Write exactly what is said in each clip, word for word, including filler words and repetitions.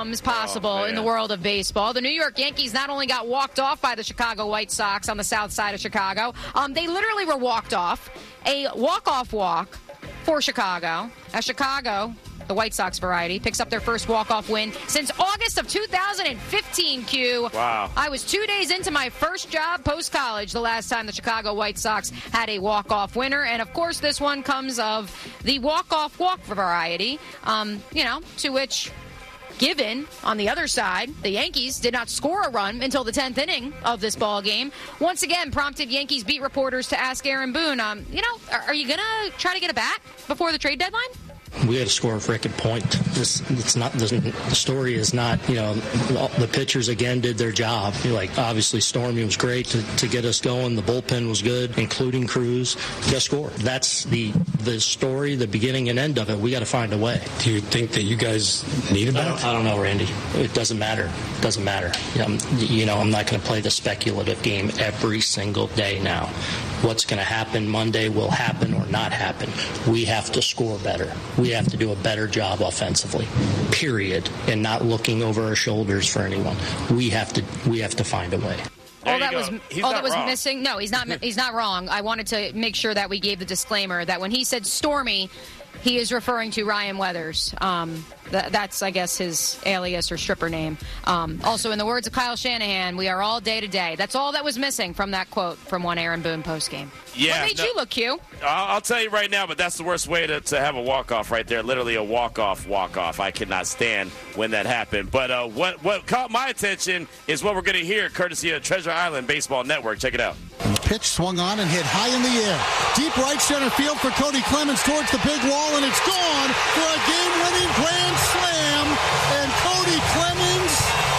outcomes possible oh, in the world of baseball. The New York Yankees not only got walked off by the Chicago White Sox on the south side of Chicago, um, they literally were walked off. A walk-off walk for Chicago. As Chicago, the White Sox variety, picks up their first walk-off win since August of two thousand fifteen, Q. Wow. I was two days into my first job post-college the last time the Chicago White Sox had a walk-off winner. And, of course, this one comes of the walk-off walk variety, um, you know, to which... Given, on the other side, the Yankees did not score a run until the tenth inning of this ball game. Once again, prompted Yankees beat reporters to ask Aaron Boone, um, you know, are, are you going to try to get a bat before the trade deadline? We had to score a freaking point. This, it's not the, the story is not, you know, the pitchers again did their job. You're like, obviously, Stormy was great to, to get us going. The bullpen was good, including Cruz. Just score. That's the the story, the beginning and end of it. We got to find a way. Do you think that you guys need a bat? I don't, I don't know, Randy. It doesn't matter. It doesn't matter. I'm, you know, I'm not going to play the speculative game every single day now. What's going to happen Monday will happen or not happen. We have to score better. We have to do a better job offensively, period, and not looking over our shoulders for anyone. We have to we have to find a way. All that was he's all that was wrong. missing. No, he's not. He's not wrong. I wanted to make sure that we gave the disclaimer that when he said Stormy, he is referring to Ryan Weathers. Um, th- that's, I guess, his alias or stripper name. Um, also, in the words of Kyle Shanahan, we are all day to day. That's all that was missing from that quote from one Aaron Boone postgame. Yeah, what made no, you look, Q? I'll, I'll tell you right now, but that's the worst way to, to have a walk-off right there. Literally a walk-off, walk-off. I cannot stand when that happened. But uh, what, what caught my attention is what we're going to hear courtesy of Treasure Island Baseball Network. Check it out. Pitch swung on and hit high in the air. Deep right center field for Cody Clemens towards the big wall, and it's gone for a game-winning grand slam. And Cody Clemens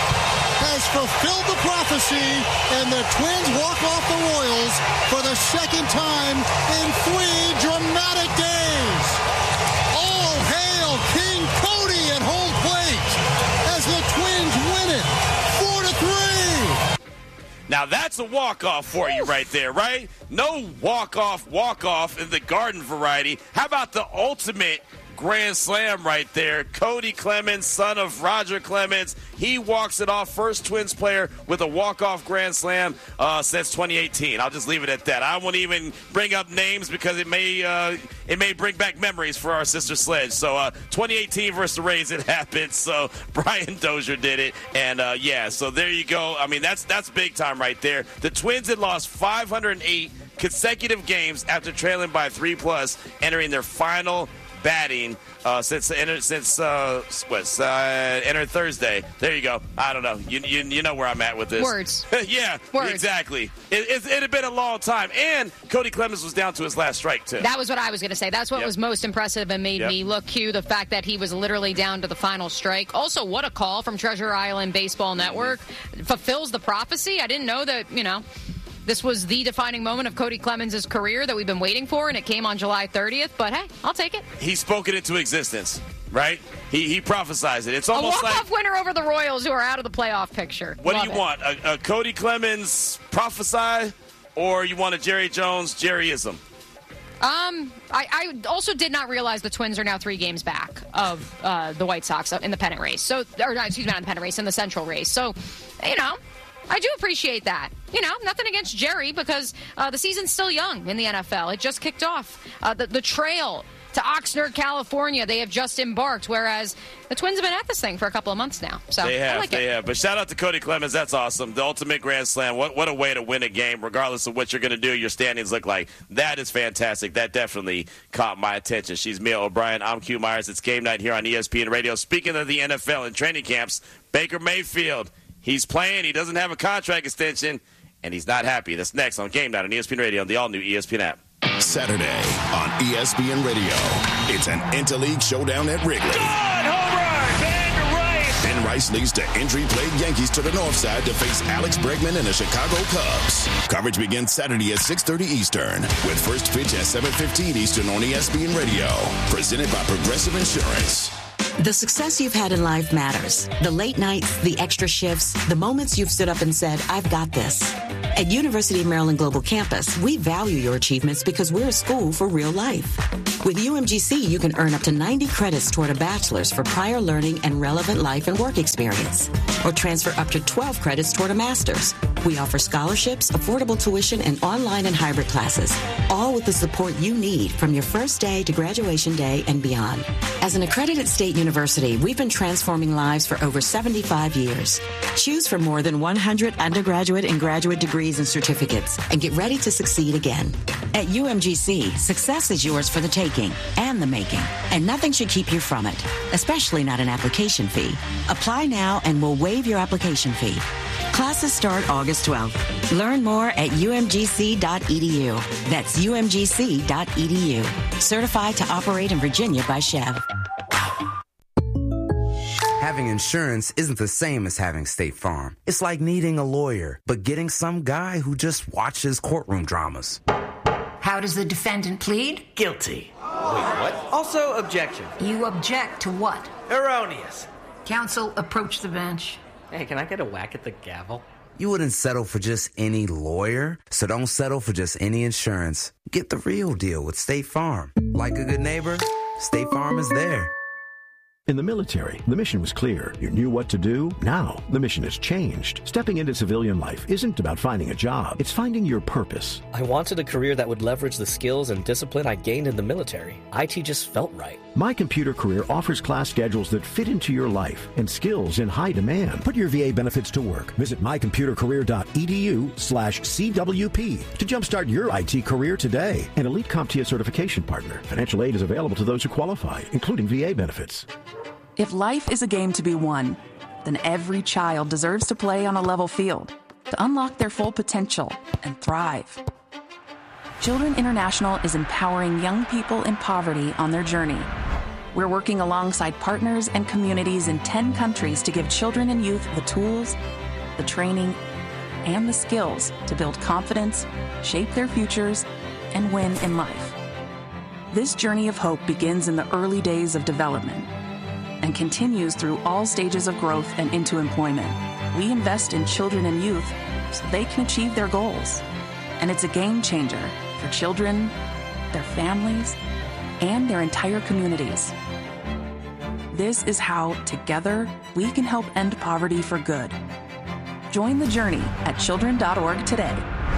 has fulfilled the prophecy, and the Twins walk off the Royals for the second time in three dramatic days. All hail King Cody at home plate as the Twins win it four to three. Now that's a walk-off for you right there, right? No walk-off, walk-off in the Garden variety. How about the ultimate grand slam right there? Cody Clemens, son of Roger Clemens. He walks it off. First Twins player with a walk-off grand slam uh, since twenty eighteen. I'll just leave it at that. I won't even bring up names because it may uh, it may bring back memories for our sister Sledge. So uh, twenty eighteen versus the Rays, it happened. So Brian Dozier did it. And, uh, yeah, so there you go. I mean, that's that's big time right there. The Twins had lost five hundred eight consecutive games after trailing by three-plus, entering their final batting uh, since since uh, what uh, entered Thursday. There you go. I don't know. You you, you know where I'm at with this. Words. yeah, Words. Exactly. It, it, it had been a long time, and Cody Clemens was down to his last strike too. That was what I was going to say. That's what Yep. was most impressive and made Yep. me look, Q, the fact that he was literally down to the final strike. Also, what a call from Treasure Island Baseball Network. Mm-hmm. Fulfills the prophecy. I didn't know that, you know, this was the defining moment of Cody Clemens' career that we've been waiting for, and it came on July thirtieth. But, hey, I'll take it. He spoke it into existence, right? He he prophesied it. It's A almost walk-off like, winner over the Royals who are out of the playoff picture. what Love do you it. want? A, a Cody Clemens prophesy, or you want a Jerry Jones Jerryism? Um, I, I also did not realize the Twins are now three games back of uh, the White Sox in the pennant race. So, or excuse me, not in the pennant race, in the Central race. So, you know, I do appreciate that. You know, nothing against Jerry because uh, the season's still young in the N F L. It just kicked off. Uh, the, the trail to Oxnard, California, they have just embarked, whereas the Twins have been at this thing for a couple of months now. So They have, I like they it. have. But shout out to Cody Clemens. That's awesome. The ultimate grand slam. What what a way to win a game, regardless of what you're going to do, your standings look like. That is fantastic. That definitely caught my attention. She's Mia O'Brien. I'm Q Myers. It's game night here on E S P N Radio. Speaking of the N F L and training camps, Baker Mayfield, he's playing. He doesn't have a contract extension, and he's not happy. That's next on Game Night on E S P N Radio on the all-new E S P N app. Saturday on E S P N Radio. It's an interleague showdown at Wrigley. Good home run, Ben Rice. Ben Rice leads the injury-plagued Yankees to the north side to face Alex Bregman and the Chicago Cubs. Coverage begins Saturday at six thirty Eastern with first pitch at seven fifteen Eastern on E S P N Radio. Presented by Progressive Insurance. The success you've had in life matters. The late nights, the extra shifts, the moments you've stood up and said, I've got this. At University of Maryland Global Campus, we value your achievements because we're a school for real life. With U M G C, you can earn up to ninety credits toward a bachelor's for prior learning and relevant life and work experience, or transfer up to twelve credits toward a master's. We offer scholarships, affordable tuition, and online and hybrid classes, all with the support you need from your first day to graduation day and beyond. As an accredited state university, we've been transforming lives for over seventy-five years. Choose from more than one hundred undergraduate and graduate degrees and certificates, and get ready to succeed again. At U M G C, success is yours for the taking and the making, and nothing should keep you from it, especially not an application fee. Apply now and we'll waive your application fee. Classes start August twelfth. Learn more at U M G C dot E D U. That's U M G C dot E D U. Certified to operate in Virginia by Chev. Having insurance isn't the same as having State Farm. It's like needing a lawyer, but getting some guy who just watches courtroom dramas. How does the defendant plead? Guilty. Wait, what? Also, objection. You object to what? Erroneous. Counsel, approach the bench. Hey, can I get a whack at the gavel? You wouldn't settle for just any lawyer, so don't settle for just any insurance. Get the real deal with State Farm. Like a good neighbor, State Farm is there. In the military, the mission was clear. You knew what to do. Now, the mission has changed. Stepping into civilian life isn't about finding a job. It's finding your purpose. I wanted a career that would leverage the skills and discipline I gained in the military. I T just felt right. My Computer Career offers class schedules that fit into your life and skills in high demand. Put your V A benefits to work. Visit my computer career dot e d u slash C W P to jumpstart your I T career today. An elite CompTIA certification partner. Financial aid is available to those who qualify, including V A benefits. If life is a game to be won, then every child deserves to play on a level field to unlock their full potential and thrive. Children International is empowering young people in poverty on their journey. We're working alongside partners and communities in ten countries to give children and youth the tools, the training, and the skills to build confidence, shape their futures, and win in life. This journey of hope begins in the early days of development and continues through all stages of growth and into employment. We invest in children and youth so they can achieve their goals. And it's a game changer for children, their families, and their entire communities. This is how, together, we can help end poverty for good. Join the journey at children dot org today.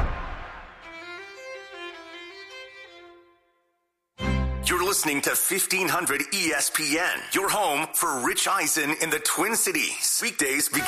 You're listening to fifteen hundred E S P N, your home for Rich Eisen in the Twin Cities. Weekdays begin